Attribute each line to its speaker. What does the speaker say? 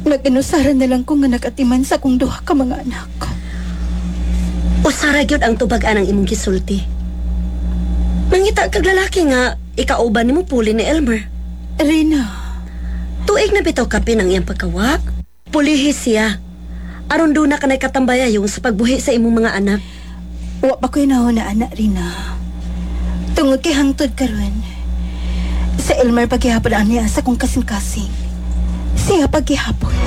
Speaker 1: Nag-inusaran na lang ko nga nakatiman sa kong duha ka mga anak.
Speaker 2: Usara gyud ang tubag-an ang imong gisulti. Mangita kag lalaki nga ikauban nimo puli ni Elmer.
Speaker 1: Rina,
Speaker 2: Tuig na bitaw kapin ang iyang pagkawa. Pulihis siya. Aron doon na kanay katambayayon sa pagbuhi sa imong mga anak.
Speaker 1: wa pa ko'y nahon na anak, Rina. Tungod kay hangtod karon. Sa Elmer paghihapon niya sa kong kasing-kasing. Siya paghihapon.